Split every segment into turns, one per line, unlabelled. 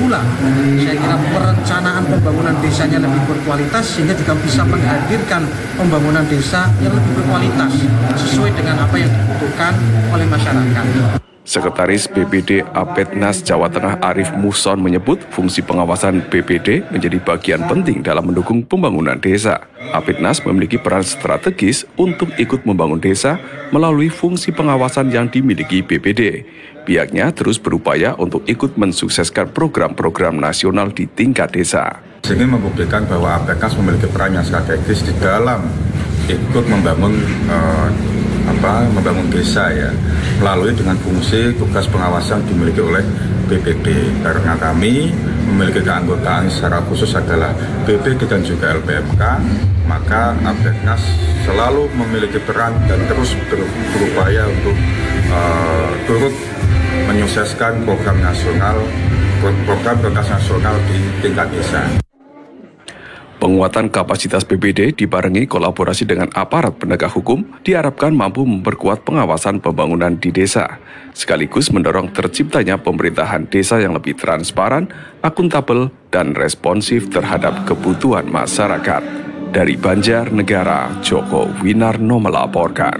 pula saya kira perencanaan pembangunan desanya lebih berkualitas, sehingga juga bisa menghadirkan pembangunan desa yang lebih berkualitas sesuai dengan apa yang dibutuhkan oleh masyarakat.
Sekretaris BPD Apetnas Jawa Tengah Arif Muson menyebut fungsi pengawasan BPD menjadi bagian penting dalam mendukung pembangunan desa. Apetnas memiliki peran strategis untuk ikut membangun desa melalui fungsi pengawasan yang dimiliki BPD. Pihaknya terus berupaya untuk ikut mensukseskan program-program nasional di tingkat desa.
Ini membuktikan bahwa Apetnas memiliki peran yang strategis di dalam ikut membangun desa ya, melalui dengan fungsi tugas pengawasan dimiliki oleh BPD. Karena kami memiliki keanggotaan secara khusus adalah BPD dan juga LPMK, maka Apetnas selalu memiliki peran dan terus berupaya untuk turut menyukseskan program prioritas nasional di tingkat desa.
Penguatan kapasitas BPD dibarengi kolaborasi dengan aparat penegak hukum diharapkan mampu memperkuat pengawasan pembangunan di desa, sekaligus mendorong terciptanya pemerintahan desa yang lebih transparan, akuntabel, dan responsif terhadap kebutuhan masyarakat. Dari Banjarnegara, Joko Winarno melaporkan.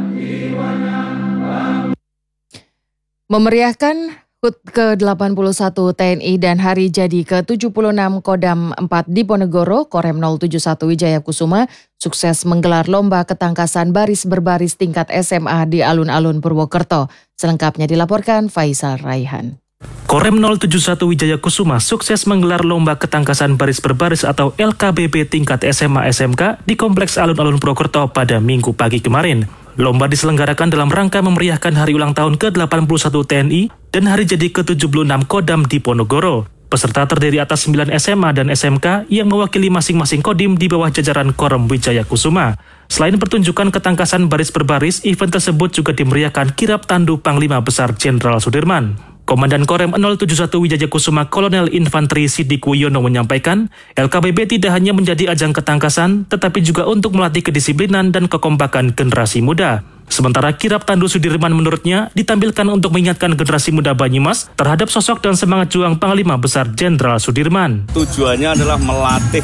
Memeriahkan HUT ke-81 TNI dan Hari Jadi ke-76 Kodam 4 Diponegoro, Korem 071 Wijaya Kusuma sukses menggelar lomba ketangkasan baris berbaris tingkat SMA di alun-alun Purwokerto. Selengkapnya dilaporkan Faisal Raihan.
Korem 071 Wijaya Kusuma sukses menggelar lomba ketangkasan baris berbaris atau LKBB tingkat SMA SMK di Kompleks Alun-Alun Purwokerto pada Minggu pagi kemarin. Lomba diselenggarakan dalam rangka memeriahkan hari ulang tahun ke-81 TNI dan hari jadi ke-76 Kodam Diponegoro. Peserta terdiri atas 9 SMA dan SMK yang mewakili masing-masing kodim di bawah jajaran Korem Wijaya Kusuma. Selain pertunjukan ketangkasan baris berbaris, event tersebut juga dimeriahkan kirap tandu Panglima Besar Jenderal Sudirman. Komandan Korem 071 Wijaya Kusuma Kolonel Infanteri Sidik Wiono menyampaikan, LKBB tidak hanya menjadi ajang ketangkasan, tetapi juga untuk melatih kedisiplinan dan kekompakan generasi muda. Sementara kirap tandu Sudirman menurutnya ditampilkan untuk mengingatkan generasi muda Banyumas terhadap sosok dan semangat juang Panglima Besar Jenderal Sudirman.
Tujuannya adalah melatih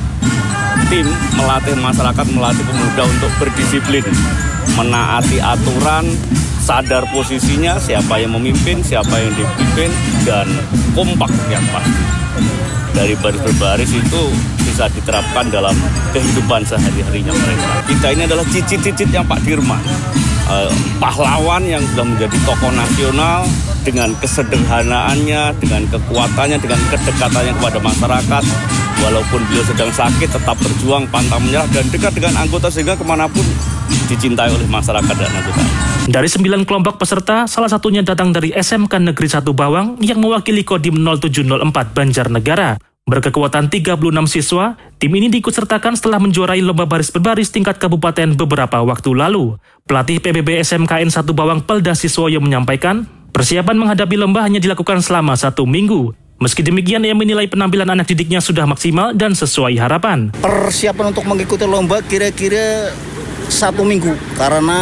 tim, melatih masyarakat, melatih pemuda untuk berdisiplin, menaati aturan, sadar posisinya, siapa yang memimpin, siapa yang dipimpin, dan kompak yang pasti. Dari baris berbaris itu bisa diterapkan dalam kehidupan sehari-harinya mereka. Kita ini adalah cicit-cicit yang Pak Dirman, pahlawan yang sudah menjadi tokoh nasional dengan kesederhanaannya, dengan kekuatannya, dengan kedekatannya kepada masyarakat. Walaupun beliau sedang sakit, tetap berjuang, pantang menyerah, dan dekat dengan anggota sehingga kemanapun dicintai oleh masyarakat dan anggota.
Dari 9 kelompok peserta, salah satunya datang dari SMK Negeri 1 Bawang yang mewakili Kodim 0704 Banjarnegara. Berkekuatan 36 siswa, tim ini diikutsertakan setelah menjuarai lomba baris berbaris tingkat kabupaten beberapa waktu lalu. Pelatih PBB SMKN 1 Bawang Pelda Siswoyo menyampaikan, persiapan menghadapi lomba hanya dilakukan selama 1 minggu. Meski demikian, ia menilai penampilan anak didiknya sudah maksimal dan sesuai harapan.
Persiapan untuk mengikuti lomba kira-kira 1 minggu, karena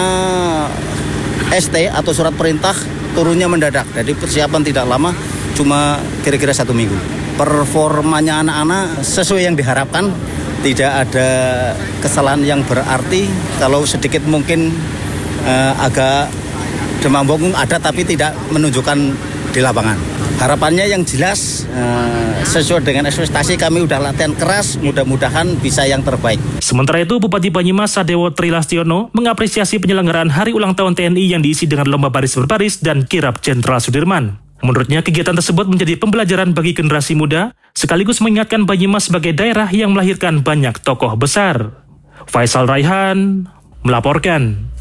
ST atau surat perintah turunnya mendadak. Jadi persiapan tidak lama, cuma kira-kira 1 minggu. Performanya anak-anak sesuai yang diharapkan, tidak ada kesalahan yang berarti. Kalau sedikit mungkin agak demam panggung ada, tapi tidak menunjukkan di lapangan. Harapannya yang jelas sesuai dengan ekspektasi, kami udah latihan keras, mudah-mudahan bisa yang terbaik.
Sementara itu, Bupati Banyumas Sadewo Trilastiono mengapresiasi penyelenggaraan Hari Ulang Tahun TNI yang diisi dengan lomba baris berbaris dan kirap Jenderal Sudirman. Menurutnya, kegiatan tersebut menjadi pembelajaran bagi generasi muda, sekaligus mengingatkan Banyumas sebagai daerah yang melahirkan banyak tokoh besar. Faisal Raihan melaporkan.